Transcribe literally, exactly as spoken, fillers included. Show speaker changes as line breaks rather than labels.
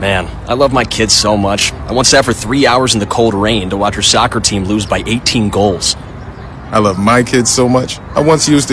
Man, I love my kids so much. I once sat for three hours in the cold rain to watch her soccer team lose by eighteen goals.
I love my kids so much. I once used